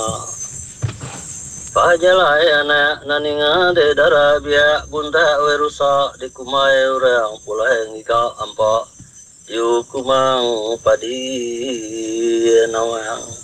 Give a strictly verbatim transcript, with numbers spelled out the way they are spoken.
Pajalai anak naninga de darabia bunda werusa di kumai urang pulai ngika ampa yu kumang padi nawang